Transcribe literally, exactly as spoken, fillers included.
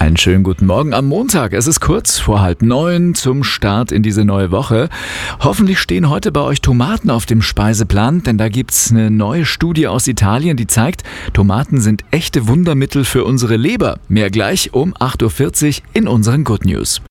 Einen schönen guten Morgen am Montag. Es ist kurz vor halb neun zum Start in diese neue Woche. Hoffentlich stehen heute bei euch Tomaten auf dem Speiseplan, denn da gibt's eine neue Studie aus Italien, die zeigt, Tomaten sind echte Wundermittel für unsere Leber. Mehr gleich um acht Uhr vierzig in unseren Good News.